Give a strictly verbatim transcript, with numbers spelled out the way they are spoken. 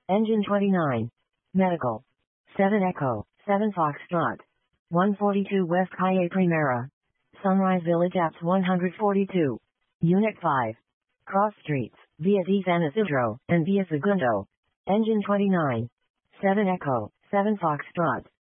Engine twenty-nine. Medical. seven Echo, seven Foxtrot. one forty-two West Calle Primera. Sunrise Village Apps one forty-two. Unit five. Cross Streets, via D San Isidro, and via Segundo. Engine twenty-nine. seven Echo, seven Foxtrot.